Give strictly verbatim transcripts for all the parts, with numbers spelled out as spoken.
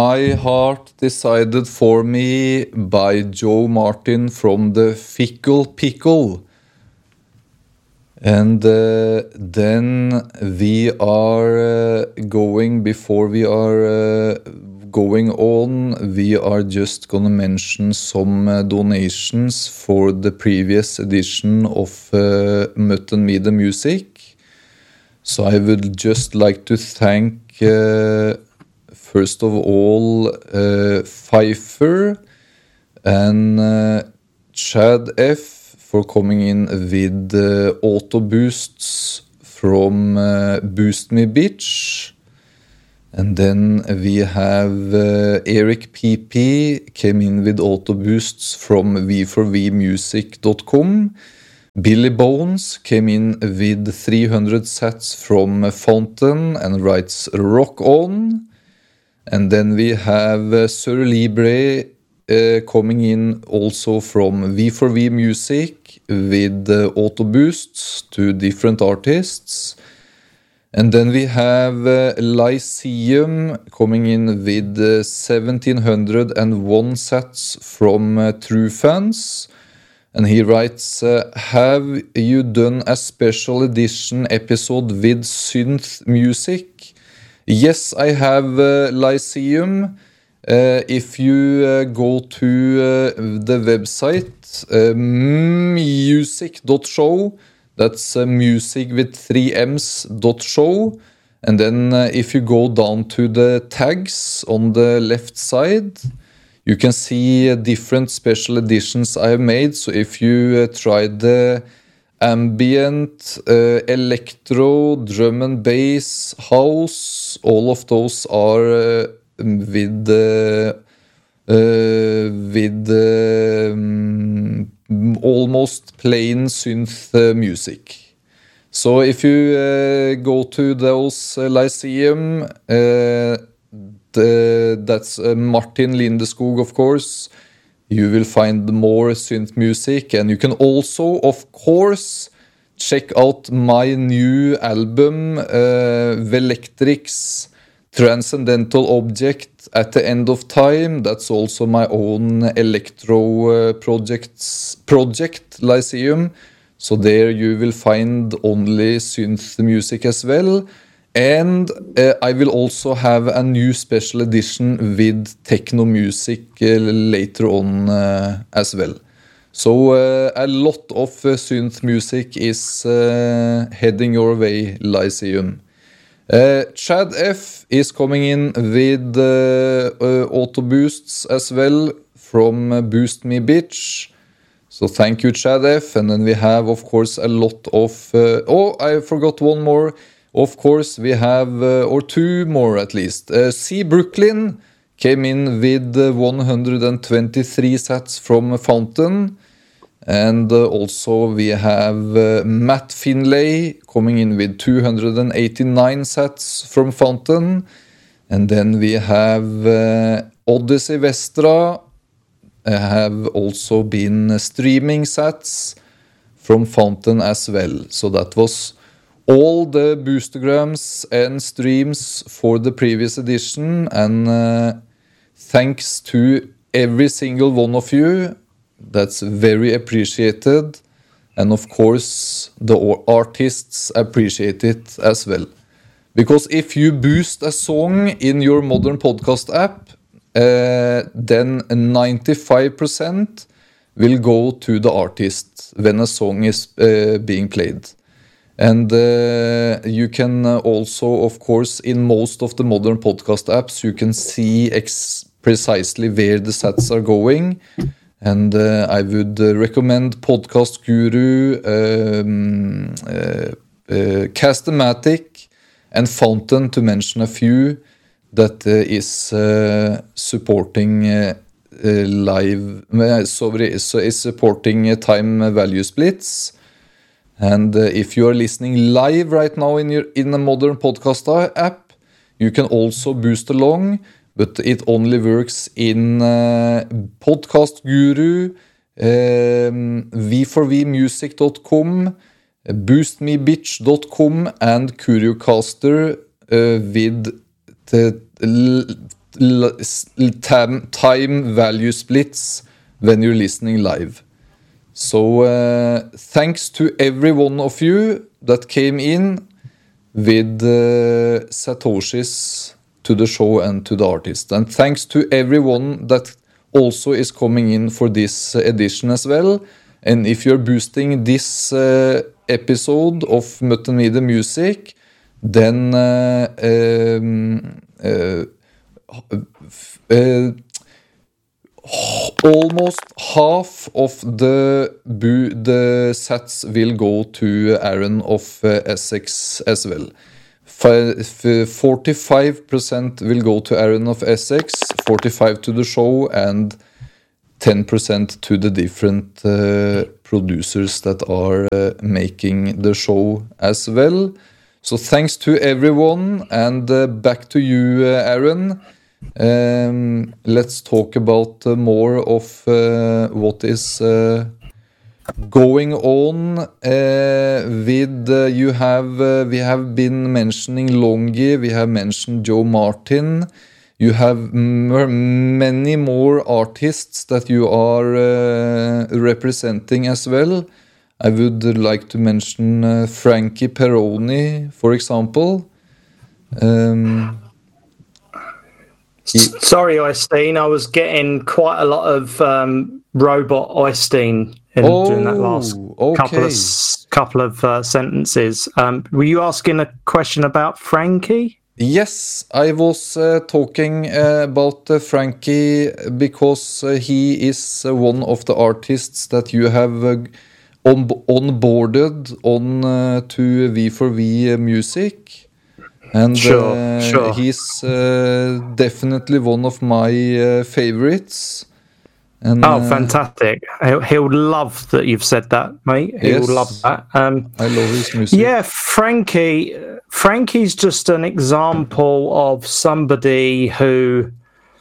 My Heart Decided For Me by Joe Martin from the Fickle Pickle. And uh, then we are uh, going, before we are uh, going on, we are just gonna mention some uh, donations for the previous edition of uh, Mutt and Me the Music. So I would just like to thank, uh, first of all, uh, Pfeiffer and uh, Chad F for coming in with uh, auto boosts from uh, Boost Me Bitch. And then we have uh, Eric P P came in with auto boosts from v four v music dot com. Billy Bones came in with three hundred sats from Fountain and writes Rock On. And then we have uh, Sir Libre uh, coming in also from v four v Music with uh, auto boosts to different artists. And then we have uh, Lyceum coming in with uh, seventeen oh one sats from uh, True Fans. And he writes, uh, have you done a special edition episode with synth music? Yes, I have, uh, Lyceum. Uh, if you uh, go to uh, the website, uh, music dot show, that's uh, music with three M's dot show. And then uh, if you go down to the tags on the left side, you can see uh, different special editions I have made. So if you uh, try the ambient, uh, electro, drum and bass, house, all of those are uh, with uh, uh, with uh, um, almost plain synth uh, music. So if you uh, go to those uh, Lyceum, uh, the, that's uh, Martin Lindeskog, of course, you will find more synth music. And you can also, of course, check out my new album, uh, Velectrix Transcendental Object at the End of Time. That's also my own electro uh, projects, project, Lyceum. So there you will find only synth music as well. And uh, I will also have a new special edition with techno music uh, later on uh, as well. So uh, a lot of uh, synth music is uh, heading your way, Lyceum. Uh, Chad F is coming in with uh, uh, auto boosts as well from uh, Boost Me Bitch. So thank you, Chad F. And then we have, of course, a lot of... Uh, oh, I forgot one more. Of course, we have, uh, or two more at least. Uh, C. Brooklyn came in with uh, one hundred twenty-three sats from Fountain. And uh, also we have uh, Matt Finlay coming in with two hundred eighty-nine sats from Fountain. And then we have uh, Odyssey Vestra uh, have also been streaming sats from Fountain as well. So that was all the boostergrams and streams for the previous edition. And uh, thanks to every single one of you. That's very appreciated. And of course, the artists appreciate it as well. Because if you boost a song in your modern podcast app, uh, then ninety-five percent will go to the artist when a song is uh, being played. And uh, you can also, of course, in most of the modern podcast apps, you can see ex- precisely where the sats are going. And uh, I would uh, recommend Podcast Guru, um, uh, uh, Castamatic, and Fountain, to mention a few, that uh, is uh, supporting uh, uh, live, uh, sorry, so is supporting uh, time value splits. And uh, if you are listening live right now in your in a modern podcast app, you can also boost along. But it only works in uh, Podcast Guru, um, v four v music dot com, boost me bitch dot com, and Curiocaster uh, with the, l- s- time, time value splits when you're listening live. So uh, thanks to every one of you that came in with uh, Satoshis to the show and to the artist. And thanks to everyone that also is coming in for this edition as well. And if you're boosting this uh, episode of Møtten Med the Music, then uh, um, uh, uh, almost half of the bu- the sets will go to Aaron of uh, Essex as well. forty-five percent will go to Aaron of Essex, forty-five to the show, and ten percent to the different uh, producers that are uh, making the show as well. So thanks to everyone, and uh, back to you, uh, Aaron. Um, let's talk about uh, more of uh, what is uh, going on uh, with uh, you have uh, we have been mentioning Longy, we have mentioned Joe Martin, you have m- many more artists that you are uh, representing as well. I would like to mention uh, Frankie Peroni, for example. um, S- Sorry, Oystein. I was getting quite a lot of um, robot Oystein in, Oh, during that last couple of okay. s- couple of uh, sentences. Um, were you asking a question about Frankie? Yes, I was uh, talking uh, about uh, Frankie because uh, he is uh, one of the artists that you have uh, on- onboarded on uh, to V four V uh, music. And Sure, uh, sure. he's uh, definitely one of my uh, favorites. And Oh, uh, fantastic! He'll, he'll love that you've said that, mate. He'll Yes. love that. Um, I love his music. Yeah, Frankie. Frankie's just an example of somebody who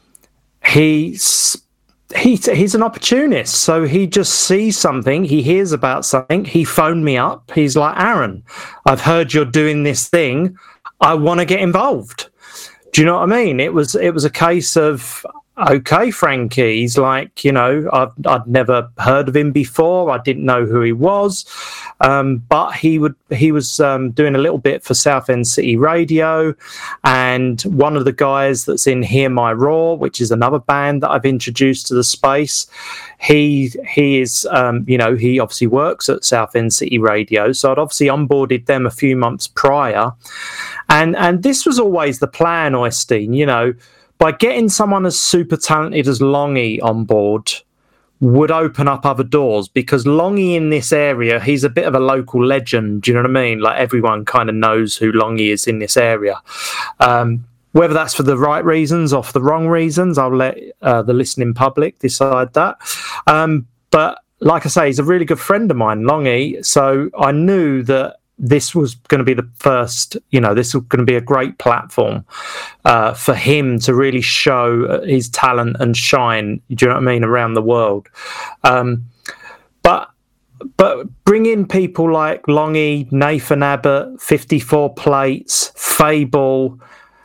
he's he, he's an opportunist. So he just sees something, he hears about something, he phoned me up. He's like, Aaron, I've heard you're doing this thing. I want to get involved. Do you know what I mean? It was it was a case of, okay, Frankie. He's like, you know, I've, I'd never heard of him before. I didn't know who he was. Um, but he would he was um, doing a little bit for Southend City Radio. And one of the guys that's in Hear My Roar, which is another band that I've introduced to the space, he he is, um, you know, he obviously works at Southend City Radio. So I'd obviously onboarded them a few months prior. And, and this was always the plan, Oystein, you know, by getting someone as super talented as Longy on board would open up other doors, because Longy in this area, he's a bit of a local legend. Do you know what I mean? Like, everyone kind of knows who Longy is in this area. Um, whether that's for the right reasons or for the wrong reasons, I'll let uh, the listening public decide that. Um, but like I say, he's a really good friend of mine, Longy. So I knew that this was going to be the first, you know, this was going to be a great platform uh, for him to really show his talent and shine, do you know what I mean, around the world. Um, but but bring in people like Longy, Nathan Abbott, fifty-four Plates, Fable,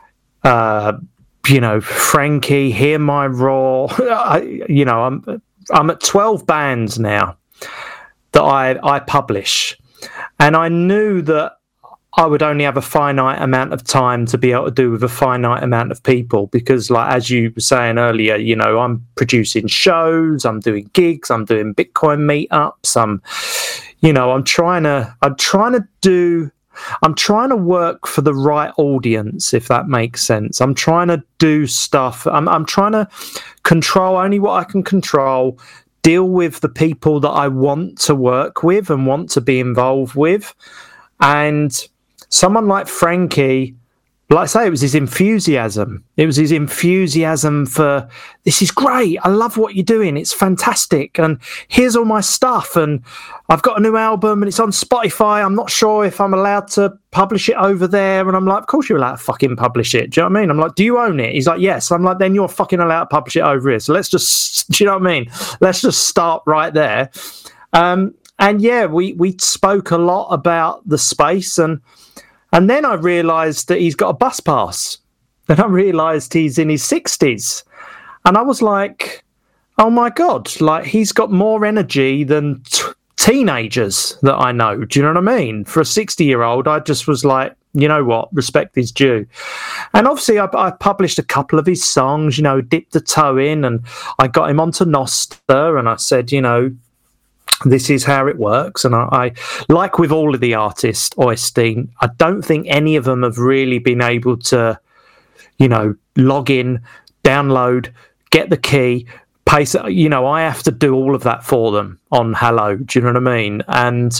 uh, you know, Frankie, Hear My Roar. I, you know, I'm I'm at twelve bands now that I I publish. And I knew that I would only have a finite amount of time to be able to do with a finite amount of people, because, like, as you were saying earlier, you know, I'm producing shows, I'm doing gigs, I'm doing Bitcoin meetups, I'm, you know, I'm trying to, I'm trying to do, I'm trying to work for the right audience, if that makes sense. I'm trying to do stuff. I'm, I'm trying to control only what I can control, deal with the people that I want to work with and want to be involved with. And someone like Frankie, like I say, it was his enthusiasm. It was his enthusiasm for, this is great. I love what you're doing. It's fantastic. And here's all my stuff. And I've got a new album and it's on Spotify. I'm not sure if I'm allowed to publish it over there. And I'm like, of course you're allowed to fucking publish it. Do you know what I mean? I'm like, do you own it? He's like, yes. I'm like, then you're fucking allowed to publish it over here. So let's just, do you know what I mean? Let's just start right there. Um, and yeah, we, we spoke a lot about the space, and And then I realised that he's got a bus pass. then I realised he's in his sixties. And I was like, oh my God, like he's got more energy than t- teenagers that I know. Do you know what I mean? For a sixty-year-old, I just was like, you know what, respect is due. And obviously I, I published a couple of his songs, you know, dipped the toe in, and I got him onto Nostr, and I said, you know, this is how it works. And I, I like with all of the artists, Oystein, I don't think any of them have really been able to, you know, log in, download, get the key, pay. You know, I have to do all of that for them on Hello. Do you know what I mean? And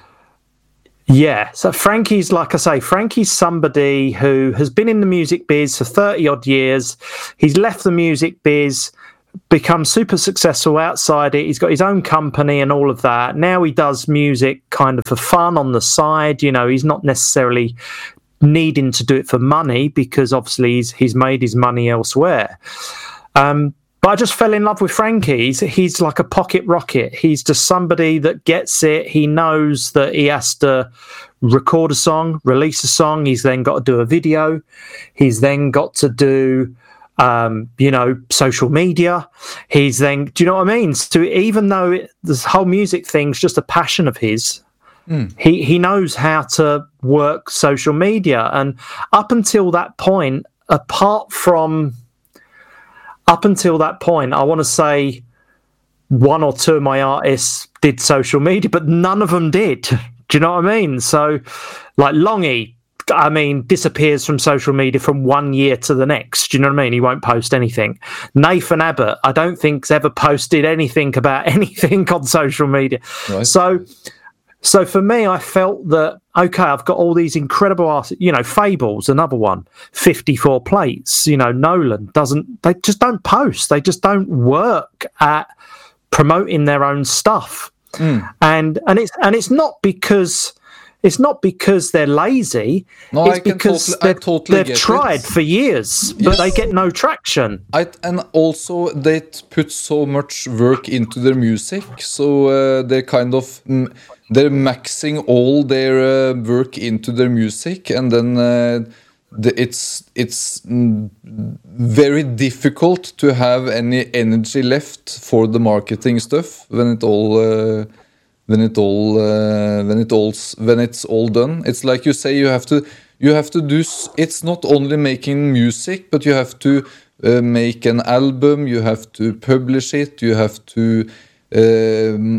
yeah, so Frankie's, like I say, Frankie's somebody who has been in the music biz for thirty odd years. He's left the music biz, become super successful outside it. He's got his own company and all of that. Now he does music kind of for fun on the side. You know, he's not necessarily needing to do it for money, because obviously he's, he's made his money elsewhere. Um, but I just fell in love with Frankie. He's, he's like a pocket rocket. He's just somebody that gets it. He knows that he has to record a song, release a song. He's then got to do a video. He's then got to do, um, you know, social media. He's then, do you know what I mean? So even though it, this whole music thing's just a passion of his, mm. he, he knows how to work social media. And up until that point, apart from... Up until that point, I want to say one or two of my artists did social media, but none of them did. Do you know what I mean? So, like Longy, I mean, disappears from social media from one year to the next. Do you know what I mean? He won't post anything. Nathan Abbott, I don't think's ever posted anything about anything on social media. Right. So, so for me, I felt that, okay, I've got all these incredible artists, you know, Fable's another one, fifty-four plates, you know, Nolan doesn't, they just don't post. They just don't work at promoting their own stuff. Mm. And, and it's, and it's not because, it's not because they're lazy. No, it's I can because totally, they've, I totally they've get tried it. for years, but yes. they get no traction. I, and also they put so much work into their music, so uh, they kind of... Mm, they're maxing all their uh, work into their music, and then uh, the, it's it's very difficult to have any energy left for the marketing stuff when it all uh, when it all uh, when it all when it's all done. It's like you say, you have to you have to do. It's not only making music, but you have to uh, make an album. You have to publish it. You have to. Um,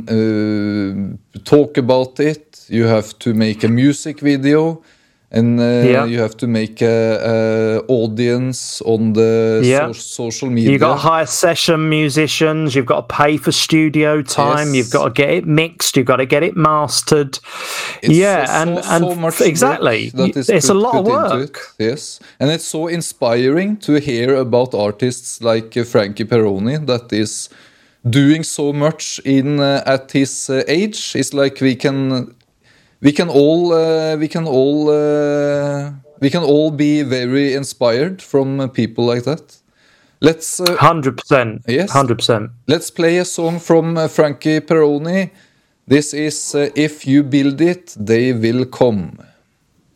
uh, talk about it. You have to make a music video, and uh, yeah. you have to make a, a audience on the yeah. so- social media. You've got to hire session musicians. You've got to pay for studio time. Yes. You've got to get it mixed. You've got to get it mastered. It's yeah, so, and so, and so much exactly, that is it's put, a lot of work. It. Yes, and it's so inspiring to hear about artists like uh, Frankie Perroni that is doing so much in uh, at his uh, age. It's like we can we can all uh, we can all uh, we can all be very inspired from uh, people like that. Let's uh, one hundred percent. Yes, one hundred percent. Let's play a song from uh, Frankie Perroni. This is uh, If You Build It, They Will Come.